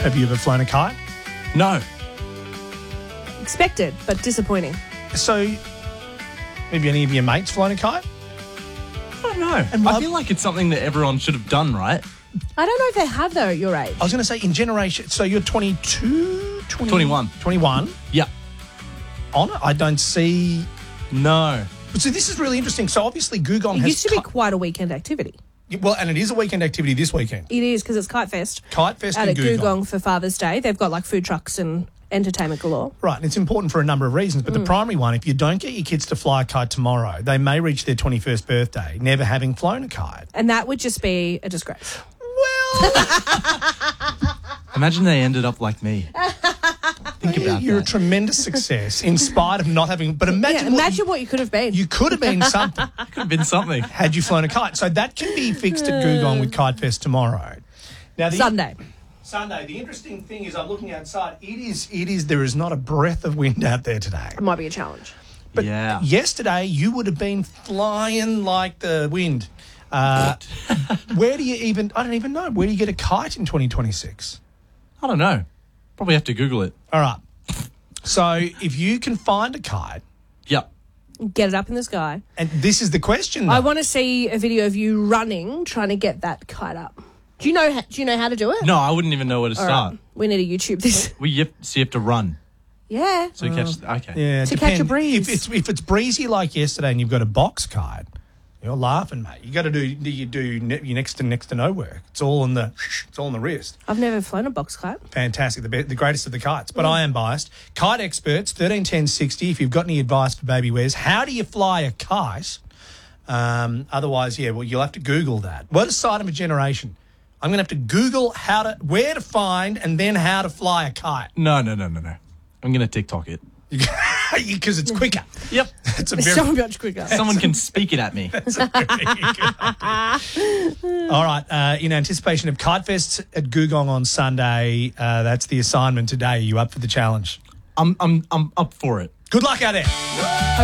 Have you ever flown a kite? No. Expected, but disappointing. So, maybe any of your mates flown a kite? I don't know. And I feel like it's something that everyone should have done, right? I don't know if they have, though, at your age. I was going to say in generation. So you're 22? 21. 21? Yeah. On it? I don't see. No. So this is really interesting. So obviously Gugong It has. used to be quite a weekend activity. Well, and it is a weekend activity this weekend. It is, because it's Kite Fest. Kite Fest Out and at Gugong. Gugong for Father's Day. They've got like food trucks and entertainment galore. Right, and it's important for a number of reasons, but the primary one, if you don't get your kids to fly a kite tomorrow, they may reach their 21st birthday never having flown a kite. And that would just be a disgrace. Well, Imagine they ended up like me. Think about you're a that. tremendous success in spite of not having. But imagine, Imagine what you could have been. you could have been something Could have been something. had you flown a kite. So that can be fixed at Gugong with Kite Fest tomorrow. Now, Sunday. The interesting thing is, I'm looking outside. It is. There is not a breath of wind out there today. It might be a challenge. But Yeah. yesterday, you would have been flying like the wind. Where do you even? I don't even know. Where do you get a kite in 2026? I don't know. Probably have to Google it. All right. So if you can find a kite, Yep. Get it up in the sky. and this is the question, though. I want to see a video of you running, trying to get that kite up. Do you know how to do it? No, I wouldn't even know where to All start. right. We need to YouTube this. You have to run. Yeah. So you catch... Okay. Yeah, it To catch a depends. breeze. If it's breezy like yesterday and you've got a box kite, you're laughing, mate. You got to do your next to no work. It's all on the wrist. I've never flown a box kite. Fantastic, the greatest of the kites. But I am biased. Kite experts, 131060. If you've got any advice for baby Wes, how do you fly a kite? Otherwise, you'll have to Google that. What a sign of a generation. I'm going to have to Google where to find and then how to fly a kite. No. I'm going to TikTok it. Because it's quicker. Yep. It's a It's very, so much quicker. Someone can speak it at me. All right. In anticipation of Kite Fest at Gugong on Sunday, that's the assignment today. Are you up for the challenge? I'm up for it. Good luck out there.